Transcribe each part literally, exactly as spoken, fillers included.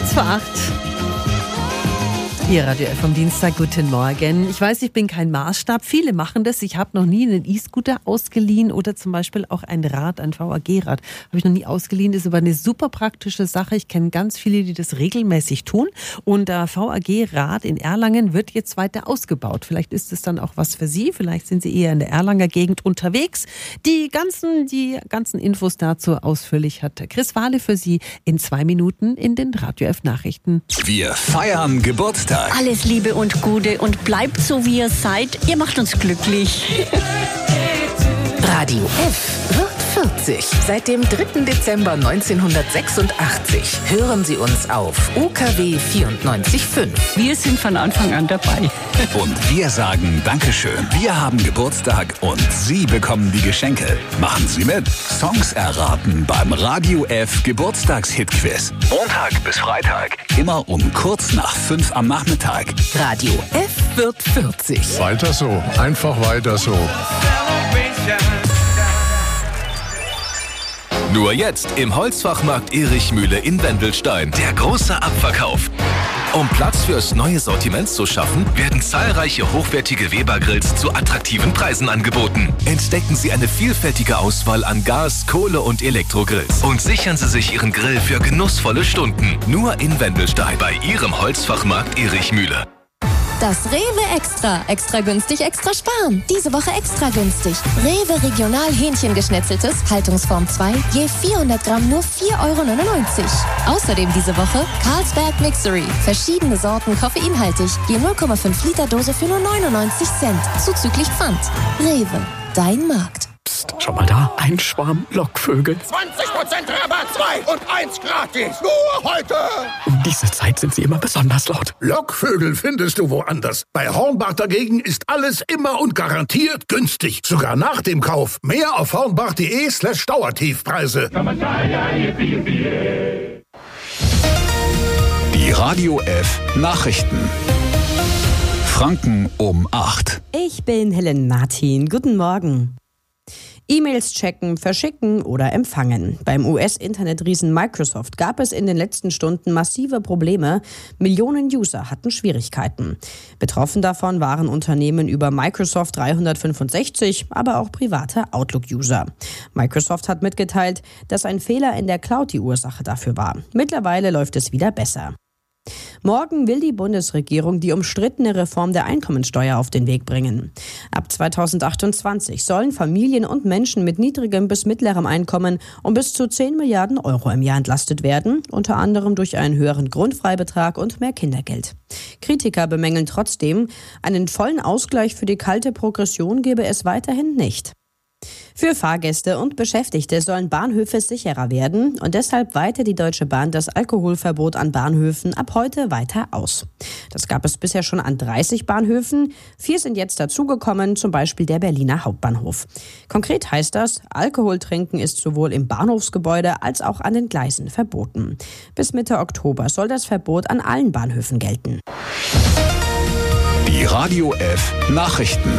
Kurz vor acht. Ihr Radio F am Dienstag, guten Morgen. Ich weiß, ich bin kein Maßstab. Viele machen das. Ich habe noch nie einen E-Scooter ausgeliehen oder zum Beispiel auch ein Rad, ein V A G-Rad. Habe ich noch nie ausgeliehen. Das ist aber eine super praktische Sache. Ich kenne ganz viele, die das regelmäßig tun. Und der V A G-Rad in Erlangen wird jetzt weiter ausgebaut. Vielleicht ist es dann auch was für Sie. Vielleicht sind Sie eher in der Erlanger Gegend unterwegs. Die ganzen, die ganzen Infos dazu ausführlich hat Chris Wahle für Sie in zwei Minuten in den Radio F Nachrichten. Wir feiern Geburtstag. Alles Liebe und Gute und bleibt so, wie ihr seid. Ihr macht uns glücklich. Radio F wird vierzig. Seit dem dritten Dezember neunzehnhundertsechsundachtzig hören Sie uns auf U K W vierundneunzig Komma fünf. Wir sind von Anfang an dabei. Und wir sagen Dankeschön. Wir haben Geburtstag und Sie bekommen die Geschenke. Machen Sie mit. Songs erraten beim Radio F Geburtstagshit-Quiz. Montag bis Freitag. Immer um kurz nach fünf am Nachmittag. Radio F wird vierzig. Weiter so. Einfach weiter so. Nur jetzt im Holzfachmarkt Erich Mühle in Wendelstein. Der große Abverkauf. Um Platz fürs neue Sortiment zu schaffen, werden zahlreiche hochwertige Weber-Grills zu attraktiven Preisen angeboten. Entdecken Sie eine vielfältige Auswahl an Gas-, Kohle- und Elektrogrills und sichern Sie sich Ihren Grill für genussvolle Stunden. Nur in Wendelstein bei Ihrem Holzfachmarkt Erich Mühle. Das Rewe Extra. Extra günstig, extra sparen. Diese Woche extra günstig. Rewe Regional Hähnchengeschnetzeltes, Haltungsform zwei, je vierhundert Gramm nur vier Euro neunundneunzig. Außerdem diese Woche Carlsberg Mixery. Verschiedene Sorten koffeinhaltig, je null Komma fünf Liter Dose für nur neunundneunzig Cent. Zuzüglich Pfand. Rewe, dein Markt. Psst, schau mal da, ein Schwarm Lockvögel. zwanzig Prozent Rabatt, zwei und eins gratis. Nur heute. Um diese Zeit sind sie immer besonders laut. Lockvögel findest du woanders. Bei Hornbach dagegen ist alles immer und garantiert günstig. Sogar nach dem Kauf. Mehr auf hornbach.de slash Dauertiefpreise. Die Radio F Nachrichten. Franken um acht. Ich bin Helen Martin. Guten Morgen. E-Mails checken, verschicken oder empfangen. Beim U S-Internetriesen Microsoft gab es in den letzten Stunden massive Probleme. Millionen User hatten Schwierigkeiten. Betroffen davon waren Unternehmen über Microsoft dreihundertfünfundsechzig, aber auch private Outlook-User. Microsoft hat mitgeteilt, dass ein Fehler in der Cloud die Ursache dafür war. Mittlerweile läuft es wieder besser. Morgen will die Bundesregierung die umstrittene Reform der Einkommensteuer auf den Weg bringen. Ab zweitausendachtundzwanzig sollen Familien und Menschen mit niedrigem bis mittlerem Einkommen um bis zu zehn Milliarden Euro im Jahr entlastet werden, unter anderem durch einen höheren Grundfreibetrag und mehr Kindergeld. Kritiker bemängeln trotzdem, einen vollen Ausgleich für die kalte Progression gebe es weiterhin nicht. Für Fahrgäste und Beschäftigte sollen Bahnhöfe sicherer werden und deshalb weitet die Deutsche Bahn das Alkoholverbot an Bahnhöfen ab heute weiter aus. Das gab es bisher schon an dreißig Bahnhöfen. Vier sind jetzt dazugekommen, zum Beispiel der Berliner Hauptbahnhof. Konkret heißt das, Alkoholtrinken ist sowohl im Bahnhofsgebäude als auch an den Gleisen verboten. Bis Mitte Oktober soll das Verbot an allen Bahnhöfen gelten. Die Radio F Nachrichten.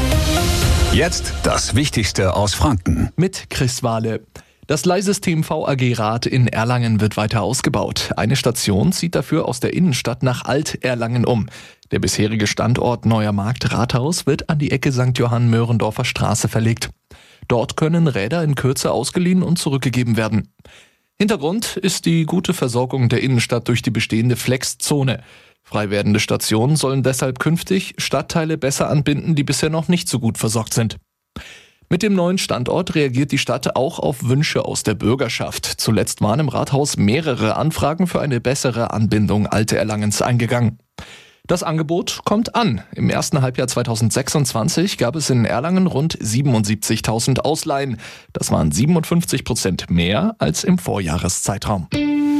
Jetzt das Wichtigste aus Franken. Mit Chris Wahle. Das Leihsystem V A G-Rad in Erlangen wird weiter ausgebaut. Eine Station zieht dafür aus der Innenstadt nach Alt-Erlangen um. Der bisherige Standort Neuer Markt Rathaus wird an die Ecke Sankt Johann-Möhrendorfer Straße verlegt. Dort können Räder in Kürze ausgeliehen und zurückgegeben werden. Hintergrund ist die gute Versorgung der Innenstadt durch die bestehende Flex-Zone. Frei werdende Stationen sollen deshalb künftig Stadtteile besser anbinden, die bisher noch nicht so gut versorgt sind. Mit dem neuen Standort reagiert die Stadt auch auf Wünsche aus der Bürgerschaft. Zuletzt waren im Rathaus mehrere Anfragen für eine bessere Anbindung Alte-Erlangens eingegangen. Das Angebot kommt an. Im ersten Halbjahr zweitausendsechsundzwanzig gab es in Erlangen rund siebenundsiebzigtausend Ausleihen. Das waren siebenundfünfzig Prozent mehr als im Vorjahreszeitraum.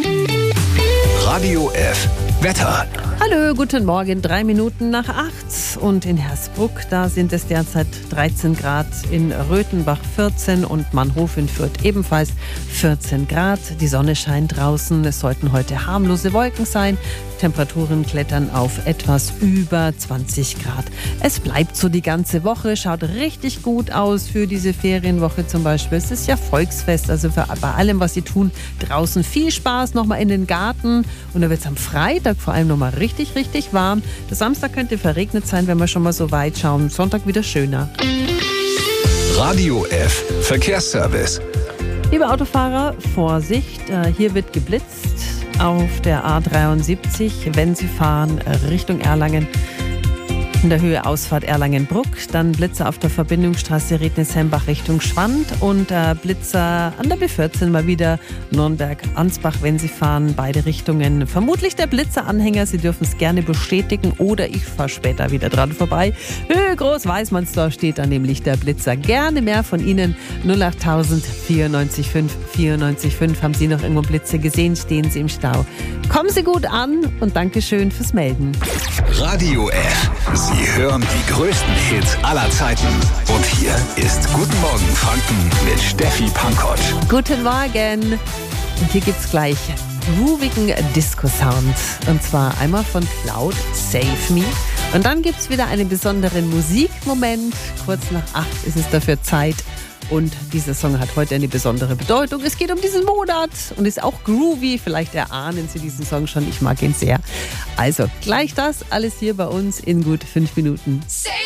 Radio F Wetter. Hallo, guten Morgen, drei Minuten nach acht. und in Hersbruck, da sind es derzeit dreizehn Grad, in Röthenbach vierzehn und Mannhof in Fürth ebenfalls vierzehn Grad. Die Sonne scheint draußen, es sollten heute harmlose Wolken sein. Temperaturen klettern auf etwas über zwanzig Grad. Es bleibt so die ganze Woche, schaut richtig gut aus für diese Ferienwoche zum Beispiel. Es ist ja Volksfest, also für, bei allem, was Sie tun, draußen viel Spaß, nochmal in den Garten. Und da wird es am Freitag vor allem nochmal richtig, richtig warm. Der Samstag könnte verregnet sein, wenn wir schon mal so weit schauen. Sonntag wieder schöner. Radio F Verkehrsservice. Liebe Autofahrer, Vorsicht, hier wird geblitzt auf der A dreiundsiebzig, wenn Sie fahren Richtung Erlangen. In der Höhe Ausfahrt Erlangen-Bruck, dann Blitzer auf der Verbindungsstraße Rednitz-Hembach Richtung Schwand und äh, Blitzer an der B vierzehn mal wieder Nürnberg-Ansbach, wenn Sie fahren, beide Richtungen. Vermutlich der Blitzeranhänger, Sie dürfen es gerne bestätigen oder ich fahre später wieder dran vorbei. Höhe Groß-Weißmannsdorf steht da nämlich der Blitzer. Gerne mehr von Ihnen. null acht tausend vierundneunzig fünf vierundneunzig fünf. Haben Sie noch irgendwo Blitze gesehen? Stehen Sie im Stau? Kommen Sie gut an und Dankeschön fürs Melden. Radio F. Sie hören die größten Hits aller Zeiten. Und hier ist Guten Morgen Franken mit Steffi Pankotsch. Guten Morgen. Und hier gibt's gleich groovigen Disco-Sound. Und zwar einmal von Cloud, Save Me. Und dann gibt's wieder einen besonderen Musikmoment. Kurz nach acht ist es dafür Zeit. Und dieser Song hat heute eine besondere Bedeutung. Es geht um diesen Monat und ist auch groovy. Vielleicht erahnen Sie diesen Song schon. Ich mag ihn sehr. Also gleich das, alles hier bei uns in gut fünf Minuten.